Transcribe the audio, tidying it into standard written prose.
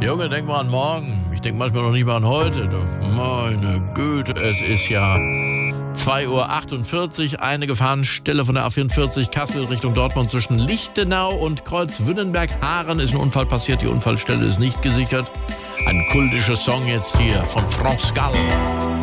Junge, denk mal an morgen. Ich denk manchmal noch nicht mal an heute. Du. Meine Güte, es ist ja 2:48 Uhr. Eine Gefahrenstelle von der A44 Kassel Richtung Dortmund zwischen Lichtenau und Kreuzwünnenberg-Haaren ist ein Unfall passiert. Die Unfallstelle ist nicht gesichert. Ein kultischer Song jetzt hier von France Gall.